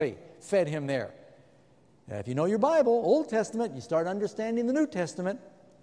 fed him there. If you know your Bible, Old Testament, you start understanding the New Testament.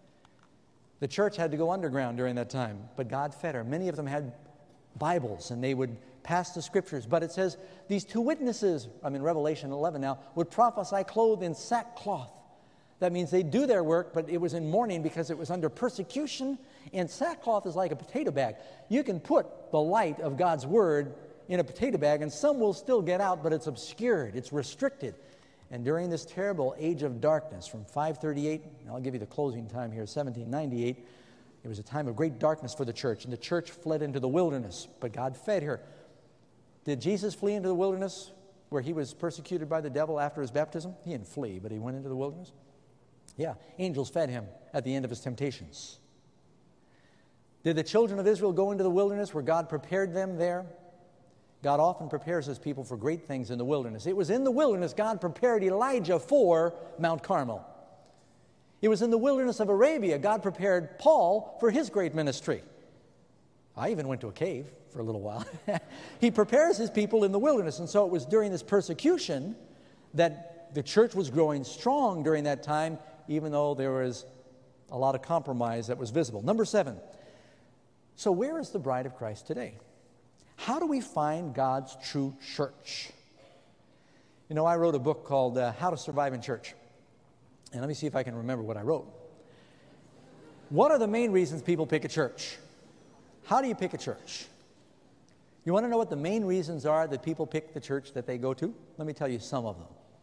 The church had to go underground during that time, but God fed her. Many of them had Bibles, and they would pass the Scriptures. But it says these two witnesses, I'm in Revelation 11 now, would prophesy clothed in sackcloth. That means they do their work, but it was in mourning because it was under persecution, and sackcloth is like a potato bag. You can put the light of God's Word in a potato bag, and some will still get out, but it's obscured, it's restricted. And during this terrible age of darkness from 538, I'll give you the closing time here, 1798, it was a time of great darkness for the church, and the church fled into the wilderness, but God fed her. Did Jesus flee into the wilderness where he was persecuted by the devil after his baptism? He didn't flee, but he went into the wilderness. Yeah, angels fed him at the end of his temptations. Did the children of Israel go into the wilderness where God prepared them there? God often prepares his people for great things in the wilderness. It was in the wilderness God prepared Elijah for Mount Carmel. It was in the wilderness of Arabia God prepared Paul for his great ministry. I even went to a cave for a little while. He prepares his people in the wilderness, and so it was during this persecution that the church was growing strong during that time, even though there was a lot of compromise that was visible. Number 7. So where is the bride of Christ today? How do we find God's true church? You know, I wrote a book called How to Survive in Church. And let me see if I can remember what I wrote. What are the main reasons people pick a church? How do you pick a church? You want to know what the main reasons are that people pick the church that they go to? Let me tell you some of them.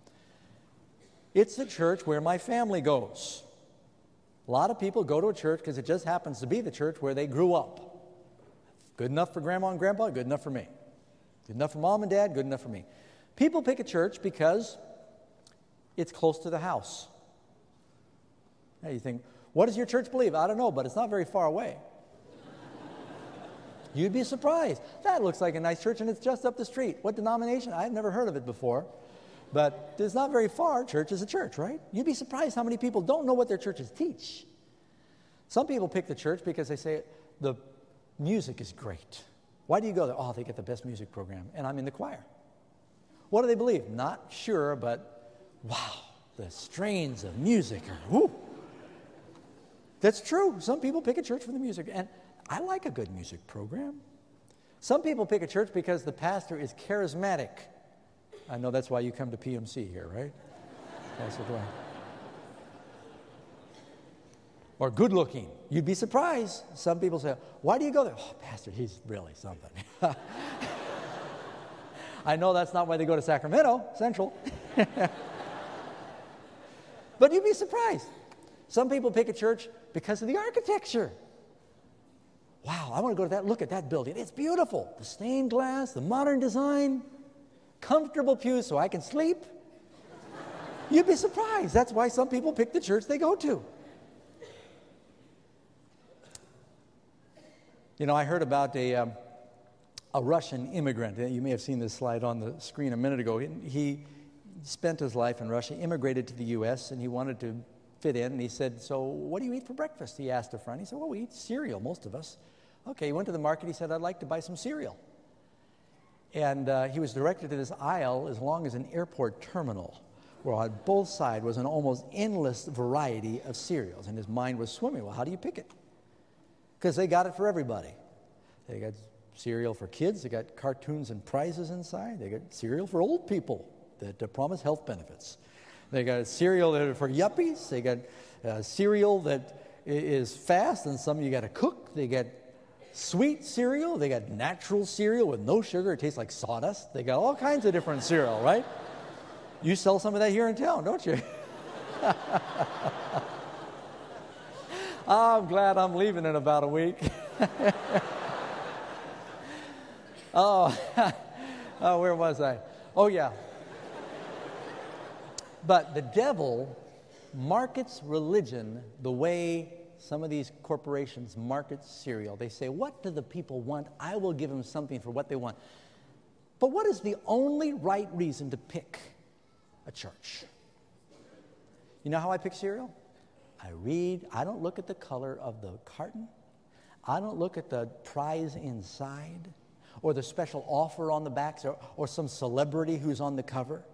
It's the church where my family goes. A lot of people go to a church because it just happens to be the church where they grew up. Good enough for grandma and grandpa, good enough for me. Good enough for mom and dad, good enough for me. People pick a church because it's close to the house. Now you think, what does your church believe? I don't know, but it's not very far away. You'd be surprised. That looks like a nice church, and it's just up the street. What denomination? I've never heard of it before. But it's not very far. Church is a church, right? You'd be surprised how many people don't know what their churches teach. Some people pick the church because they say the music is great. Why do you go there? Oh, they get the best music program, and I'm in the choir. What do they believe? Not sure, but wow, the strains of music are, whoo. That's true. Some people pick a church for the music, and I like a good music program. Some people pick a church because the pastor is charismatic. I know that's why you come to PMC here, right? Pastor Dwayne. Or good looking. You'd be surprised. Some people say, why do you go there? Oh, Pastor, he's really something. I know that's not why they go to Sacramento Central. But you'd be surprised. Some people pick a church because of the architecture. Wow, I want to go to that. Look at that building. It's beautiful. The stained glass, the modern design, comfortable pews so I can sleep. You'd be surprised. That's why some people pick the church they go to. You know, I heard about a Russian immigrant. You may have seen this slide on the screen a minute ago. He spent his life in Russia, immigrated to the U.S., and he wanted to fit in. And he said, so what do you eat for breakfast? He asked a friend. He said, well, we eat cereal, most of us. Okay, he went to the market. He said, I'd like to buy some cereal. And he was directed to this aisle as long as an airport terminal, where on both sides was an almost endless variety of cereals. And his mind was swimming. Well, how do you pick it? Because they got it for everybody. They got cereal for kids. They got cartoons and prizes inside. They got cereal for old people that promise health benefits. They got cereal for yuppies. They got cereal that is fast, and some you got to cook. They got sweet cereal. They got natural cereal with no sugar. It tastes like sawdust. They got all kinds of different cereal, right? You sell some of that here in town, don't you? I'm glad I'm leaving in about a week. Where was I? Oh, yeah. But the devil markets religion the way some of these corporations market cereal. They say, what do the people want? I will give them something for what they want. But what is the only right reason to pick a church? You know how I pick cereal? I don't look at the color of the carton. I don't look at the prize inside. or the special offer on the backs, or some celebrity who's on the cover.